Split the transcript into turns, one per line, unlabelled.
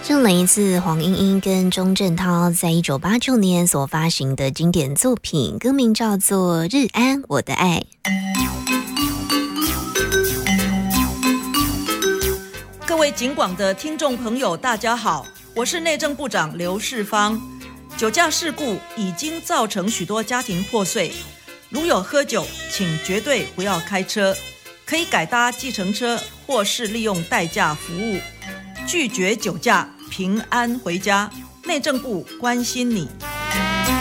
这来自黄莺莺跟钟镇涛在1989年所发行的经典作品，歌名叫做《日安我的爱》。
各位警广的听众朋友大家好，我是内政部长刘世芳。酒驾事故已经造成许多家庭破碎，如有喝酒请绝对不要开车，可以改搭计程车或是利用代驾服务，拒绝酒驾，平安回家。内政部关心你。